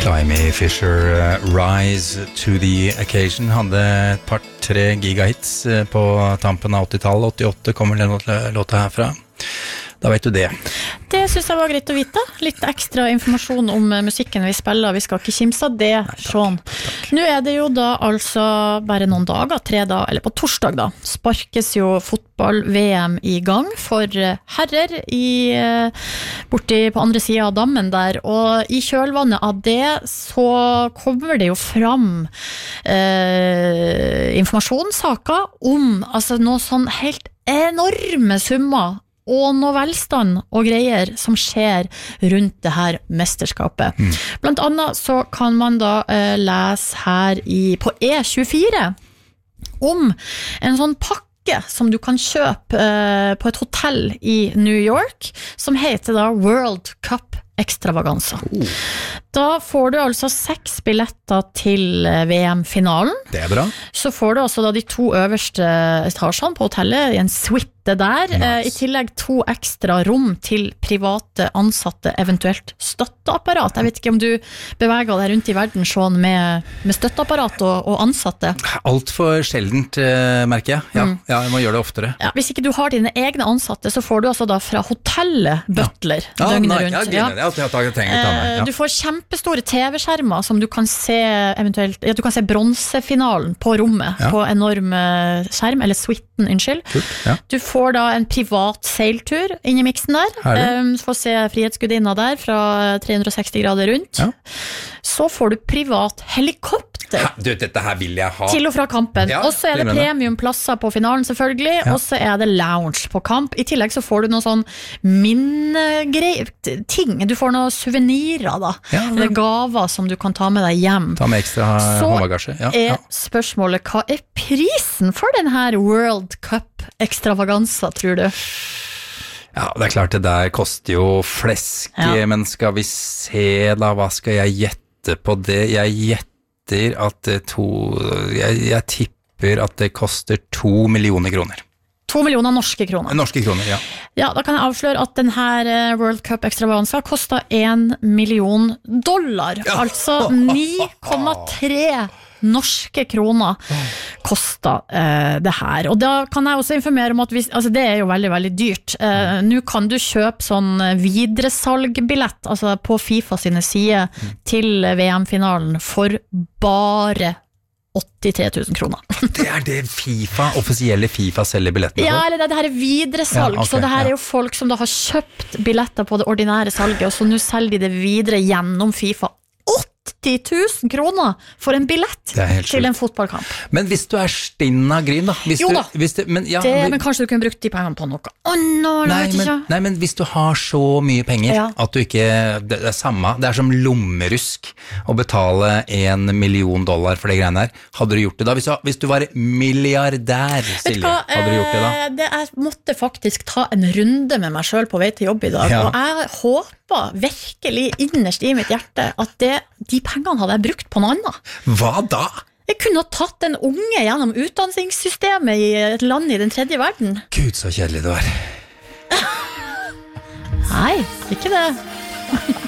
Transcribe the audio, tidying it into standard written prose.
Climby Fisher, Rise to the Occasion, hadde et par-tre gigahits på tampen av 80-tallet, 88 kommer den låta herfra. Da vet du det. Det synes jeg var greit å vite. Litt ekstra informasjon om musikken vi spiller. Vi skal ikke kimse av det, Sean. Nå det jo da altså bare noen dager, 3 dager, eller på torsdag da, sparkes jo fotball-VM i gang for herrer borti på andre siden av dammen der. Og i kjølvannet av det så kommer det jo fram informasjonssaker om altså noe sånn helt enorme summer og noe velstand og greier som skjer rundt det her mesterskapet. Blant annet så kan man da lese her på E24 om en sånn pakke som du kan kjøpe på et hotell i New York, som heter da World Cup Extravaganza. Da får du altså 6 billetter til VM-finalen. Det bra. Så får du altså da de 2 øverste etasjene på hotellet i en suite der, i tillegg 2 ekstra rom til private ansatte, eventuelt støtteapparat. Jeg vet ikke om du beveger deg rundt i verden sånn med støtteapparat og ansatte. Alt for sjeldent, merker jeg. Ja, jeg må gjøre det oftere. Ja, hvis ikke du har dine egne ansatte, så får du altså da fra hotellet butler døgnet rundt. Du får kjempestore TV-skjermer som du kan se eventuelt, du kan se bronsefinalen på rommet, på enorm skjerm, eller suiten, unnskyld. Du får da en privat seiltur inn i miksen der. Du får se Frihetsgudinna der fra 360 grader rundt. Så får du privat helikopter. Du, dette her vil jeg ha. Til og fra kampen. Og så det premiumplasser på finalen selvfølgelig, og så det lounge på kamp. I tillegg så får du noe sånn ting. Du får noen souvenirer da. Eller gaver som du kan ta med deg hjem. Ta med ekstra håndbagasje. Så spørsmålet, hva prisen for den her World Cup Extravaganza, tror du? Ja, det klart det der koster jo flesk, men skal vi se da, hva skal jeg gjette på det? Jeg gjetter at jeg tipper at det koster 2 millioner kroner. 2 millioner norske kroner. Norske kroner, ja. Ja, da kan jeg avsløre at den her World Cup Extravaganza kostet $1 million, altså 9,3 norske kroner kostet det her. Og da kan jeg også informere om at altså det jo veldig, veldig dyrt. Nå kan du kjøpe sånn videresalgbillett, altså på FIFA sine sider til VM-finalen for bare 83 000 kroner. Det det FIFA, offisielle FIFA selger billettene for? Ja, eller det her videresalg, så det her jo folk som da har kjøpt billetter på det ordinære salget, og så nå selger de det videre gjennom FIFA. 80 000 kroner for en billett til en fotballkamp. Men hvis du stinn av gryn da? Jo da, men kanskje du kunne brukt de pengene på noe? Nei, men hvis du har så mye penger at du ikke, det samme, det som lommerusk å betale $1 million for det greiene her, hadde du gjort det da? Hvis du var milliardær, Silje, hadde du gjort det da? Jeg måtte faktisk ta en runde med meg selv på vei til jobb i dag, og jeg håper virkelig innerst i mitt hjerte at de pengene hadde jeg brukt på noe annet. Hva da? Jeg kunne ha tatt en unge gjennom utdanningssystemet i et land i den tredje verden. Gud, så kjedelig det var. Nei, ikke det.